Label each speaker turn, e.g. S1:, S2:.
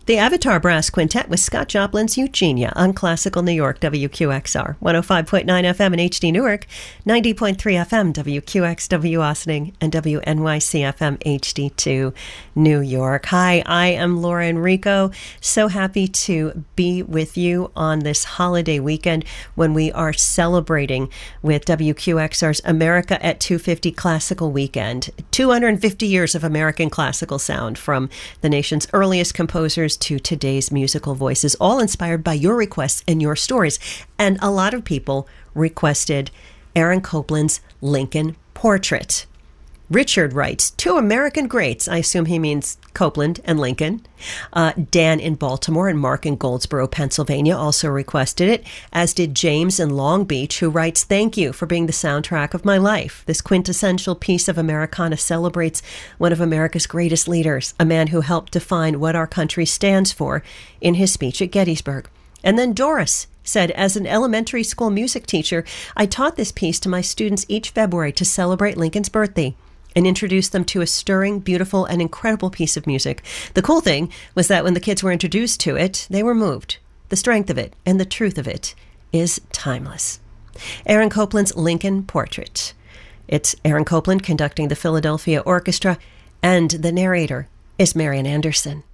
S1: The Avatar Brass Quintet with Scott Joplin's Eugenia on Classical New York, WQXR, 105.9 FM in HD Newark, 90.3 FM, WQXW Austining, and WNYC FM HD2 New York. Hi, I am Laura Enrico. So happy to be with you on this holiday weekend when we are celebrating with WQXR's America at 250 Classical Weekend. 250 years of American classical sound from the nation's earliest composers to today's musical voices, all inspired by your requests and your stories. And a lot of people requested Aaron Copland's Lincoln Portrait. Richard writes, two American greats, I assume he means Copland and Lincoln. Dan in Baltimore and Mark in Goldsboro, Pennsylvania also requested it, as did James in Long Beach, who writes, thank you for being the soundtrack of my life. This quintessential piece of Americana celebrates one of America's greatest leaders, a man who helped define what our country stands for in his speech at Gettysburg. And then Doris said, as an elementary school music teacher, I taught this piece to my students each February to celebrate Lincoln's birthday and introduced them to a stirring, beautiful, and incredible piece of music. The cool thing was that when the kids were introduced to it, they were moved. The strength of it and the truth of it is timeless. Aaron Copland's Lincoln Portrait. It's Aaron Copland conducting the Philadelphia Orchestra, and the narrator is Marian Anderson.